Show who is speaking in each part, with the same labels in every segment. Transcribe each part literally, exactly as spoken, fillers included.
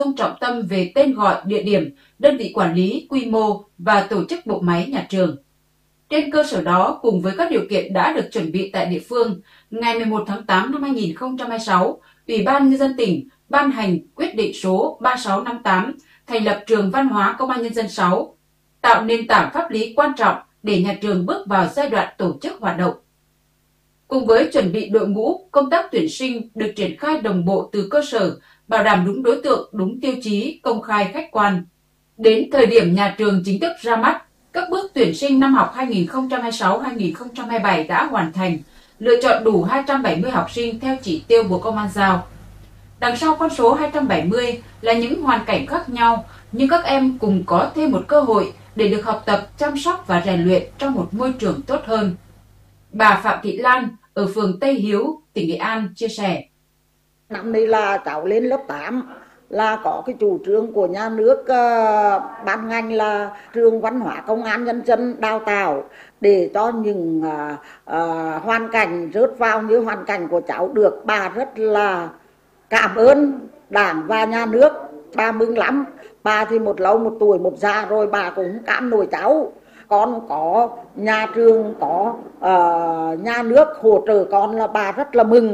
Speaker 1: không trọng tâm về tên gọi, địa điểm, đơn vị quản lý, quy mô và tổ chức bộ máy nhà trường. Trên cơ sở đó, cùng với các điều kiện đã được chuẩn bị tại địa phương, ngày mười một tháng tám năm hai nghìn không trăm hai mươi sáu, Ủy ban Nhân dân tỉnh ban hành quyết định số ba sáu năm tám thành lập Trường Văn hóa Công an Nhân dân sáu, tạo nền tảng pháp lý quan trọng để nhà trường bước vào giai đoạn tổ chức hoạt động. Cùng với chuẩn bị đội ngũ, công tác tuyển sinh được triển khai đồng bộ từ cơ sở, bảo đảm đúng đối tượng, đúng tiêu chí, công khai khách quan. Đến thời điểm nhà trường chính thức ra mắt, các bước tuyển sinh năm học hai nghìn không trăm hai mươi sáu hai nghìn không trăm hai mươi bảy đã hoàn thành, lựa chọn đủ hai trăm bảy mươi học sinh theo chỉ tiêu Bộ Công an giao. Đằng sau con số hai trăm bảy mươi là những hoàn cảnh khác nhau, nhưng các em cùng có thêm một cơ hội để được học tập, chăm sóc và rèn luyện trong một môi trường tốt hơn. Bà Phạm Thị Lan ở phường Tây Hiếu, tỉnh Nghệ An chia sẻ.
Speaker 2: Năm nay là cháu lên lớp tám, là có cái chủ trương của nhà nước uh, ban ngành là trường văn hóa công an nhân dân đào tạo để cho những uh, uh, hoàn cảnh rớt vào như hoàn cảnh của cháu được. Bà rất là cảm ơn Đảng và nhà nước, bà mừng lắm. Bà thì một lâu một tuổi một già rồi, bà cũng cảm nổi cháu. Con có nhà trường, có uh, nhà nước hỗ trợ con là bà rất là mừng.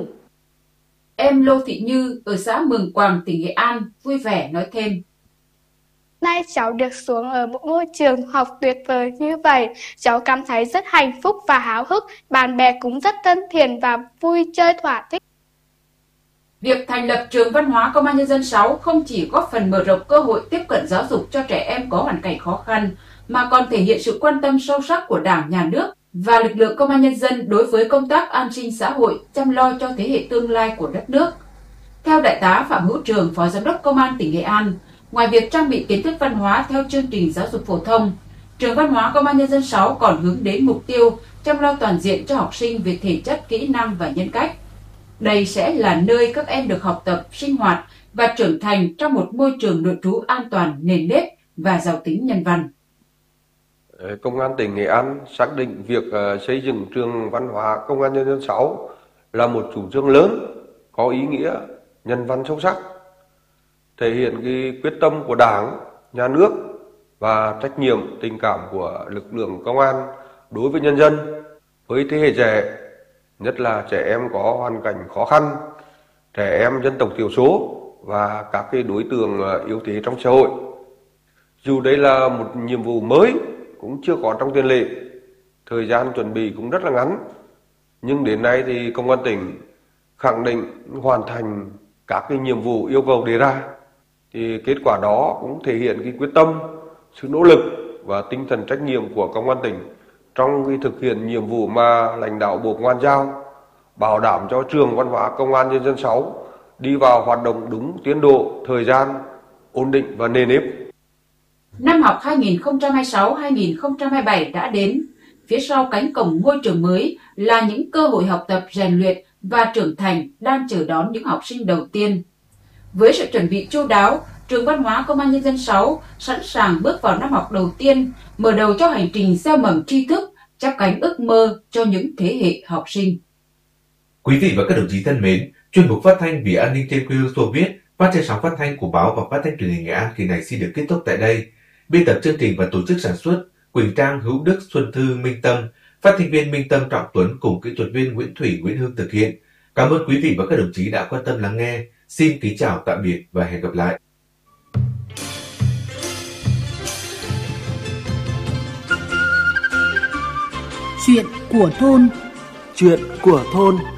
Speaker 1: Em Lô Thị Như ở xã Mường Quàng, tỉnh Nghệ An vui vẻ nói thêm.
Speaker 3: Nay cháu được xuống ở một ngôi trường học tuyệt vời như vậy, cháu cảm thấy rất hạnh phúc và háo hức, bạn bè cũng rất thân thiện và vui chơi thỏa thích.
Speaker 1: Việc thành lập Trường Văn hóa Công an Nhân dân sáu không chỉ góp phần mở rộng cơ hội tiếp cận giáo dục cho trẻ em có hoàn cảnh khó khăn, mà còn thể hiện sự quan tâm sâu sắc của Đảng, Nhà nước và lực lượng Công an Nhân dân đối với công tác an sinh xã hội, chăm lo cho thế hệ tương lai của đất nước. Theo Đại tá Phạm Hữu Trường, Phó Giám đốc Công an tỉnh Nghệ An, ngoài việc trang bị kiến thức văn hóa theo chương trình giáo dục phổ thông, Trường Văn hóa Công an Nhân dân sáu còn hướng đến mục tiêu chăm lo toàn diện cho học sinh về thể chất, kỹ năng và nhân cách. Đây sẽ là nơi các em được học tập, sinh hoạt và trưởng thành trong một môi trường nội trú an toàn, nền nếp và giàu tính nhân văn.
Speaker 4: Công an tỉnh Nghệ An xác định việc xây dựng Trường Văn hóa Công an Nhân dân sáu là một chủ trương lớn, có ý nghĩa nhân văn sâu sắc, thể hiện cái quyết tâm của Đảng, Nhà nước và trách nhiệm, tình cảm của lực lượng công an đối với nhân dân, với thế hệ trẻ, nhất là trẻ em có hoàn cảnh khó khăn, trẻ em dân tộc thiểu số và các cái đối tượng yếu thế trong xã hội. Dù đây là một nhiệm vụ mới, cũng chưa có trong tiền lệ, thời gian chuẩn bị cũng rất là ngắn, nhưng đến nay thì Công an tỉnh khẳng định hoàn thành các cái nhiệm vụ yêu cầu đề ra. Thì kết quả đó cũng thể hiện cái quyết tâm, sự nỗ lực và tinh thần trách nhiệm của Công an tỉnh trong cái thực hiện nhiệm vụ mà lãnh đạo Bộ Công an giao, bảo đảm cho Trường Văn hóa Công an Nhân dân sáu đi vào hoạt động đúng tiến độ, thời gian, ổn định và nền nếp.
Speaker 1: Năm học hai nghìn không trăm hai mươi sáu hai nghìn không trăm hai mươi bảy đã đến. Phía sau cánh cổng ngôi trường mới là những cơ hội học tập, rèn luyện và trưởng thành đang chờ đón những học sinh đầu tiên. Với sự chuẩn bị chu đáo, Trường Văn hóa Công an Nhân dân sáu sẵn sàng bước vào năm học đầu tiên, mở đầu cho hành trình gieo mầm tri thức, chắp cánh ước mơ cho những thế hệ học sinh.
Speaker 5: Quý vị và các đồng chí thân mến, chuyên mục phát thanh vì an ninh trên quê hương Xô Viết phát trên sóng phát thanh của báo và phát thanh truyền hình Nghệ An kỳ này xin được kết thúc tại đây. Biên tập chương trình và tổ chức sản xuất Quỳnh Trang, Hữu Đức, Xuân Thư, Minh Tâm, phát thanh viên Minh Tâm, Trọng Tuấn cùng kỹ thuật viên Nguyễn Thủy, Nguyễn Hương thực hiện. Cảm ơn quý vị và các đồng chí đã quan tâm lắng nghe. Xin kính chào tạm biệt và hẹn gặp lại.
Speaker 6: Chuyện của thôn.
Speaker 7: Chuyện của thôn.